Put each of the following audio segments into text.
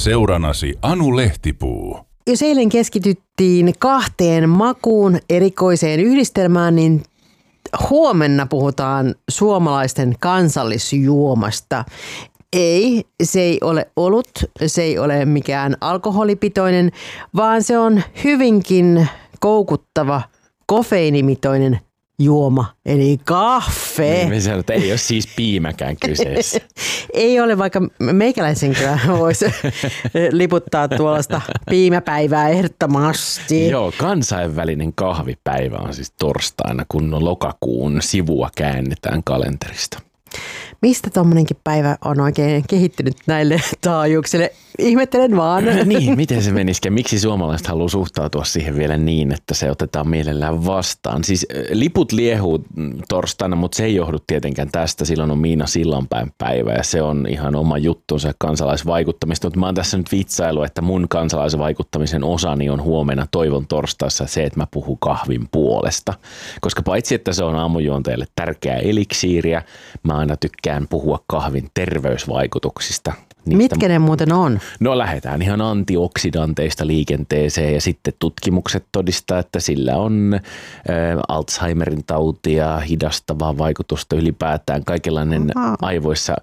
Seuranasi Anu Lehtipuu. Jos eilen keskityttiin 2 makuun erikoiseen yhdistelmään, niin huomenna puhutaan suomalaisten kansallisjuomasta. Ei, se ei ole olut, se ei ole mikään alkoholipitoinen, vaan se on hyvinkin koukuttava kofeiinimitoinen juoma, eli kahve. Me sanotaan, että ei ole siis piimäkään kyseessä. Ei ole, vaikka meikäläisen kyllä voisi liputtaa tuollaista piimäpäivää ehdottomasti. Joo, kansainvälinen kahvipäivä on siis torstaina, kun lokakuun sivua käännetään kalenterista. Mistä tommonenkin päivä on oikein kehittynyt näille taajuuksille? Ihmettelen vaan. Niin, miten se menisikin? Miksi suomalaiset haluaa suhtautua siihen vielä niin, että se otetaan mielellään vastaan? Siis liput liehuu torstaina, mutta se ei johdu tietenkään tästä. Silloin on Miina Sillanpään päivä ja se on ihan oma juttunsa kansalaisvaikuttamista. Mutta mä oon tässä nyt vitsailu, että mun kansalaisvaikuttamisen osani on huomenna Toivon torstaissa se, että mä puhun kahvin puolesta. Koska paitsi, että se on aamujuonteille tärkeää eliksiiriä, mä aina tykkään puhua kahvin terveysvaikutuksista. Mitkä ne muuten on? No lähdetään ihan antioksidanteista liikenteeseen ja sitten tutkimukset todistaa, että sillä on Alzheimerin tautia hidastavaa vaikutusta ylipäätään. Kaikenlainen aivoissa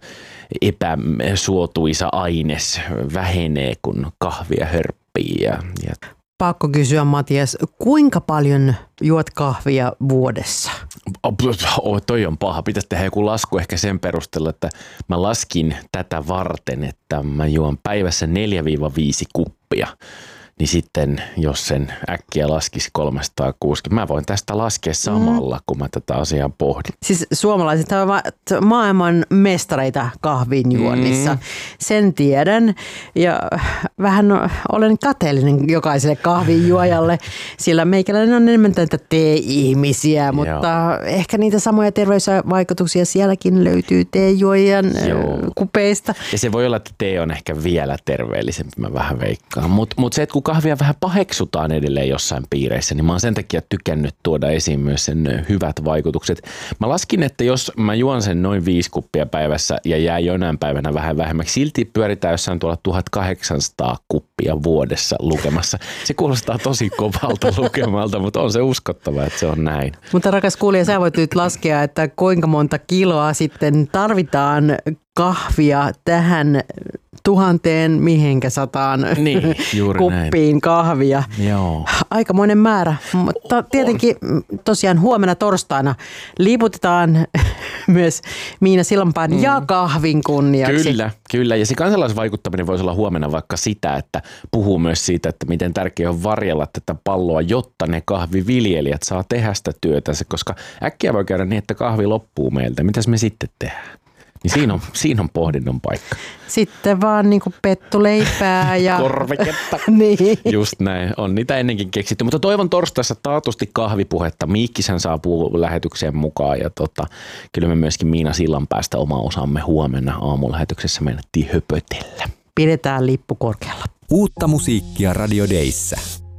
epäsuotuisa aines vähenee, kun kahvia hörppii. Pakko kysyä, Matias, kuinka paljon juot kahvia vuodessa? Toi on paha. Pitäisi tehdä joku lasku ehkä sen perusteella, että mä laskin tätä varten, että mä juon päivässä 4-5 kuppia. Niin sitten, jos sen äkkiä laskisi 360, mä voin tästä laskea samalla, kun mä tätä asiaa pohdin. Siis suomalaiset ovat maailman mestareita kahvin juonnissa. Sen tiedän. Ja vähän olen kateellinen jokaiselle kahvin juojalle, sillä meikäläinen on enemmän tätä tee-ihmisiä, mutta ehkä niitä samoja terveysvaikutuksia sielläkin löytyy teejuojan kupeista. Ja se voi olla, että tee on ehkä vielä terveellisempi, mä vähän veikkaan. Mutta se, että kun kahvia vähän paheksutaan edelleen jossain piireissä, niin mä oon sen takia tykännyt tuoda esiin myös sen hyvät vaikutukset. Mä laskin, että jos mä juon sen noin 5 kuppia päivässä ja jää jonain päivänä vähän vähemmäksi, silti pyöritään jossain tuolla 1800 kuppia vuodessa lukemassa. Se kuulostaa tosi kovalta lukemalta, mutta on se uskottava, että se on näin. Mutta rakas kuulija, sä voit nyt laskea, että kuinka monta kiloa sitten tarvitaan kahvia tähän 1100 niin, kuppiin näin. Kahvia. Joo. Aikamoinen määrä, mutta tietenkin tosiaan huomenna torstaina liputetaan myös Miina Sillanpään ja kahvin kunniaksi. Kyllä. Ja se kansalaisvaikuttaminen voisi olla huomenna vaikka sitä, että puhuu myös siitä, että miten tärkeää on varjella tätä palloa, jotta ne kahviviljelijät saa tehdä sitä työtänsä, koska äkkiä voi käydä niin, että kahvi loppuu meiltä. Mitäs me sitten tehdään? Niin siinä on pohdinnon paikka. Sitten vaan niin kuin pettuleipää ja korviketta. Niin. Just näin. On niitä ennenkin keksitty. Mutta Toivon torstaissa taatusti kahvipuhetta. Miikkishän saapuu lähetykseen mukaan. Ja kyllä me myöskin Miina Sillanpäästä oma osamme huomenna aamulähetyksessä mennettiin höpötellä. Pidetään lippu korkealla. Uutta musiikkia Radio Dayssä.